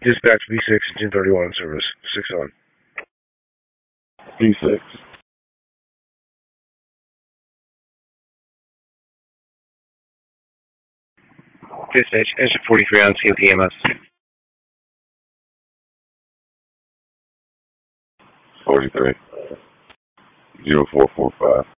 Dispatch B6, 1031 service. 6 on. B6. Dispatch, engine 43 on COPMS. 43. 0445.